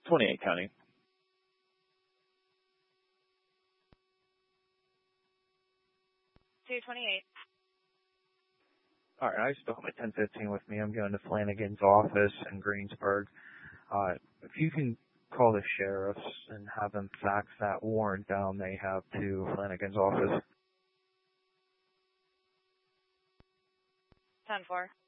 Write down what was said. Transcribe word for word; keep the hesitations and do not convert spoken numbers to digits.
twenty-eight County. two twenty-eight. All right, I still have my ten fifteen with me. I'm going to Flanagan's office in Greensburg. Uh, if you can call the sheriffs and have them fax that warrant down they have to Flanagan's office. ten four.